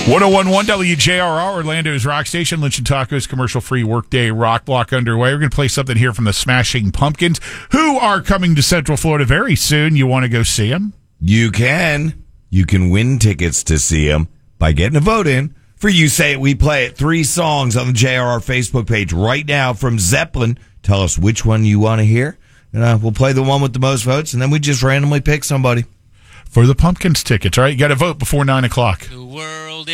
1011 WJRR, Orlando's rock station. Lynch and Tacos commercial-free workday rock block underway. We're going to play something here from the Smashing Pumpkins, who are coming to Central Florida very soon. You want to go see them? You can. You can win tickets to see them by getting a vote in for You Say It, We Play It. 3 songs on the JRR Facebook page right now from Zeppelin. Tell us which one you want to hear. And we'll play the one with the most votes, and then we just randomly pick somebody. For the Pumpkins tickets, all right? You got to vote before 9 o'clock. The world